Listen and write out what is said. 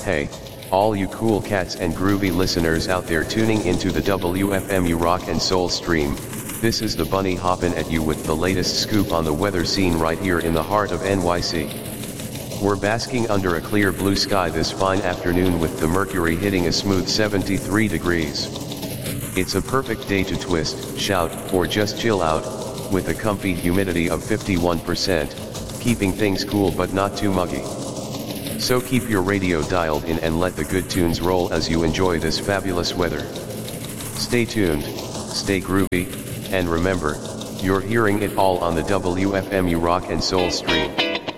Hey, all you cool cats and groovy listeners out there tuning into the WFMU Rock and Soul stream, this is the Bunny hoppin' at you with the latest scoop on the weather scene right here in the heart of NYC. We're basking under a clear blue sky this fine afternoon with the mercury hitting a smooth 73 degrees. It's a perfect day to twist, shout, or just chill out, with a comfy humidity of 51%, keeping things cool but not too muggy. So keep your radio dialed in and let the good tunes roll as you enjoy this fabulous weather. Stay tuned, stay groovy, and remember, you're hearing it all on the WFMU Rock and Soul stream.